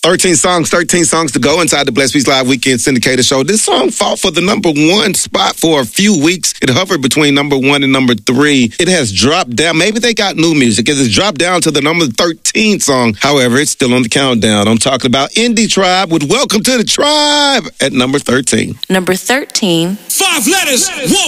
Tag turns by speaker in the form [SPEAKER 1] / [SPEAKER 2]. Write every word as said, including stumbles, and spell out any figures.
[SPEAKER 1] thirteen songs, thirteen songs to go inside the Blessed Beats Live Weekend Syndicated Show. This song fought for the number one spot for a few weeks. It hovered between number one and number three. It has dropped down. Maybe they got new music. It has dropped down to the number thirteen song. However, it's still on the countdown. I'm talking about Indie Tribe with Welcome to the Tribe at number thirteen.
[SPEAKER 2] Number thirteen.
[SPEAKER 3] Five letters. One.